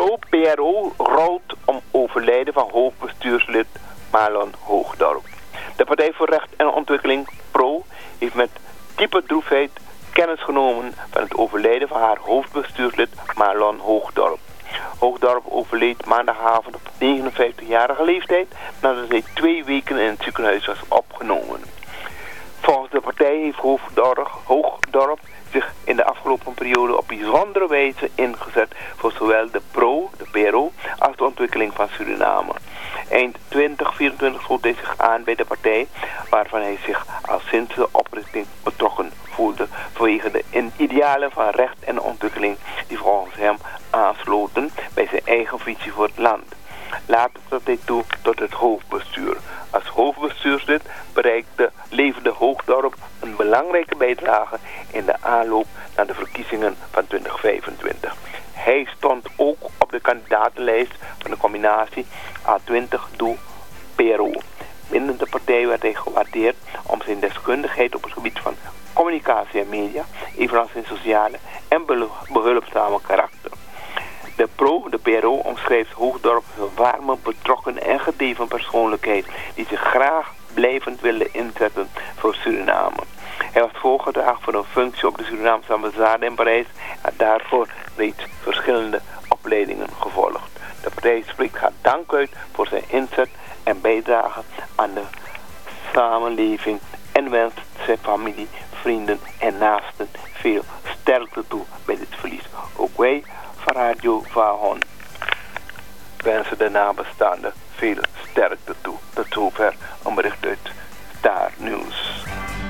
PRO rouwt om overlijden van hoofdbestuurslid Marlon Hoogdorp. De Partij voor Recht en Ontwikkeling, PRO, heeft met diepe droefheid kennis genomen van het overlijden van haar hoofdbestuurslid Marlon Hoogdorp. Hoogdorp overleed maandagavond op 59-jarige leeftijd nadat hij 2 weken in het ziekenhuis was opgenomen. Volgens de partij heeft Hoogdorp zich in de afgelopen periode op bijzondere wijze ingezet voor zowel de PRO als de ontwikkeling van Suriname. Eind 2024 sloot hij zich aan bij de partij, waarvan hij zich al sinds de oprichting betrokken voelde vanwege de idealen van recht en ontwikkeling die volgens hem aansloten bij zijn eigen visie voor het land. Later trad hij toe tot het hoofdbestuur. Als hoofdbestuurslid leverde Hoogdorp een belangrijke bijdrage in de aanloop naar de verkiezingen van 2025. Hij stond ook op de kandidatenlijst van de combinatie A20-PRO. Binnen de partij werd hij gewaardeerd om zijn deskundigheid op het gebied van communicatie en media, evenals zijn sociale en behulpzame karakter. De PRO omschrijft Hoogdorp als een warme, betrokken en gedreven persoonlijkheid die zich graag blijvend wilde inzetten voor Suriname. Hij was voorgedragen voor een functie op de Surinaamse ambassade in Parijs en daarvoor reeds verschillende opleidingen gevolgd. De partij spreekt haar dank uit voor zijn inzet en bijdrage aan de samenleving en wenst zijn familie, vrienden en naasten veel sterkte toe bij dit verlies. Ook wij van Radio Vahon wensen de nabestaanden veel sterkte toe. Tot zover een bericht uit Star News.